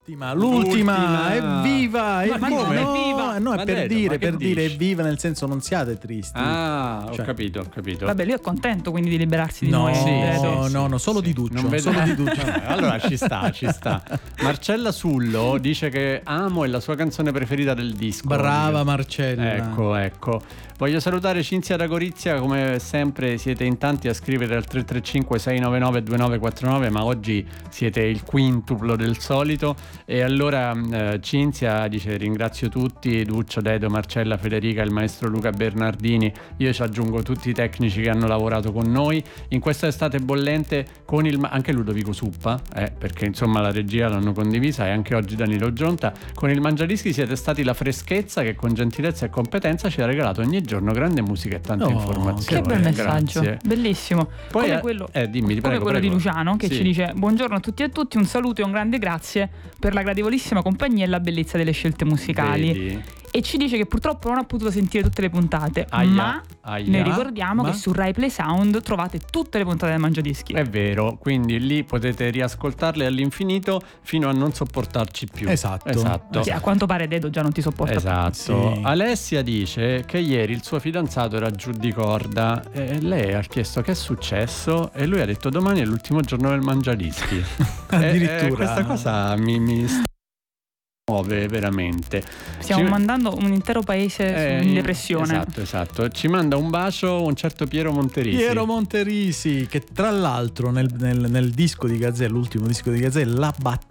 L'ultima, evviva, Ma come? Evviva? No, è per dire dici? evviva, nel senso non siate tristi. Ho capito. Vabbè, lui è contento quindi di liberarsi di No, noi. no, solo di Duccio. Non vedo... Solo di Duccio. Allora ci sta. Marcella Sullo dice che Amo è la sua canzone preferita del disco. Brava Marcella. Ecco. Voglio salutare Cinzia da Gorizia, come sempre siete in tanti a scrivere al 335 699 2949, ma oggi siete il quintuplo del solito. E allora Cinzia dice: ringrazio tutti, Duccio, Dedo, Marcella, Federica, il maestro Luca Bernardini, io ci aggiungo tutti i tecnici che hanno lavorato con noi in questa estate bollente, con anche Ludovico Suppa, perché insomma la regia l'hanno condivisa, e anche oggi Danilo Gionta. Con il Mangiadischi siete stati la freschezza che con gentilezza e competenza ci ha regalato ogni giorno grande musica e tante informazioni. Che bel messaggio. Grazie. Bellissimo. Poi come quello, dimmi, come quello di Luciano che sì. ci dice: buongiorno a tutti e a tutti, un saluto e un grande grazie per la gradevolissima compagnia e la bellezza delle scelte musicali. Vedi? E ci dice che purtroppo non ha potuto sentire tutte le puntate, ma ne ricordiamo che su Rai Play Sound trovate tutte le puntate del Mangiadischi. È vero, quindi lì potete riascoltarle all'infinito fino a non sopportarci più. Esatto. Che a quanto pare Dedo già non ti sopporta Esatto. Sì. Alessia dice che ieri il suo fidanzato era giù di corda e lei ha chiesto che è successo e lui ha detto: domani è l'ultimo giorno del Mangiadischi. Addirittura. Questa cosa mi muove veramente. Stiamo mandando un intero paese in depressione. Esatto. Ci manda un bacio un certo Piero Monterisi, che tra l'altro nel disco di Gazzè, l'ultimo disco di Gazzè, le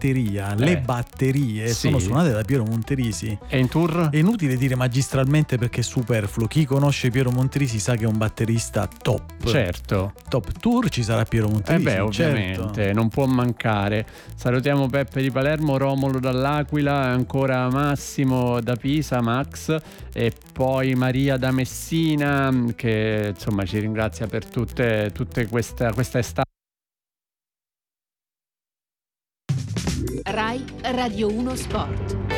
batterie sono suonate da Piero Monterisi. È in tour? È inutile dire magistralmente perché è superfluo. Chi conosce Piero Monterisi sa che è un batterista top. Certo. Top tour ci sarà Piero Monterisi. Ovviamente, certo. non può mancare. Salutiamo Peppe di Palermo, Romolo dall'Aquila, ancora Massimo da Pisa, Max, e poi Maria da Messina, che insomma ci ringrazia per tutte questa estate. Rai Radio 1 Sport.